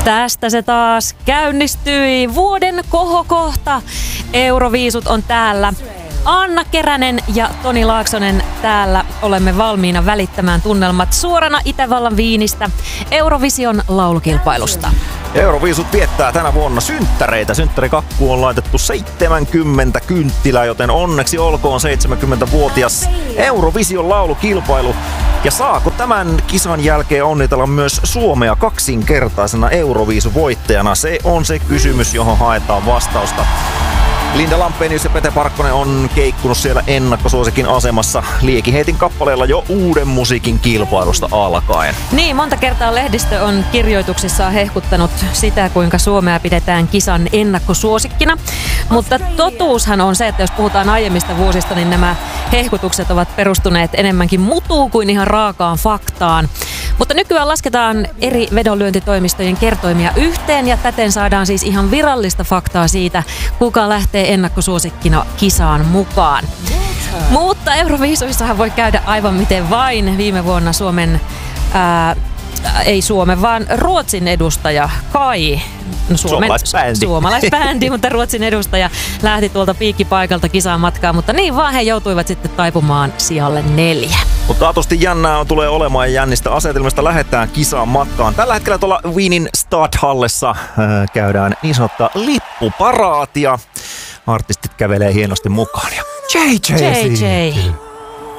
Tästä se taas käynnistyi. Vuoden kohokohta. Euroviisut on täällä. Anna Keränen ja Toni Laaksonen täällä. Olemme valmiina välittämään tunnelmat suorana Itävallan Viinistä Eurovision laulukilpailusta. Euroviisut viettää tänä vuonna synttäreitä. Synttärikakkuun on laitettu 70 kynttilää, joten onneksi olkoon 70-vuotias Eurovision laulukilpailu. Ja saako tämän kisan jälkeen onnitella myös Suomea kaksinkertaisena Euroviisuvoittajana? Se on se kysymys, johon haetaan vastausta. Linda Lampenius ja Pete Parkkonen on keikkunut siellä ennakkosuosikin asemassa Liekiheitin kappaleella jo uuden musiikin kilpailusta alkaen. Niin, monta kertaa lehdistö on kirjoituksissaan hehkuttanut sitä, kuinka Suomea pidetään kisan ennakkosuosikkina. Mutta totuushan on se, että jos puhutaan aiemmista vuosista, niin nämä hehkutukset ovat perustuneet enemmänkin mutuun kuin ihan raakaan faktaan. Mutta nykyään lasketaan eri vedonlyöntitoimistojen kertoimia yhteen ja täten saadaan siis ihan virallista faktaa siitä, kuka lähtee ennakkosuosikkina kisaan mukaan. Mutta Euroviisuissahan voi käydä aivan miten vain. Viime vuonna ei Suomen, vaan Ruotsin edustaja Kai. Suomalaisbändi, mutta Ruotsin edustaja lähti tuolta piikkipaikalta kisaan matkaan, mutta niin vaan he joutuivat sitten taipumaan sijalle 4. Mutta taatusti jännää tulee olemaan ja jännistä asetelmista lähdetään kisaan matkaan. Tällä hetkellä tuolla Wienin Stadthallessa käydään niin sanottua lippuparaatia. Artistit kävelee hienosti mukaan ja JJ.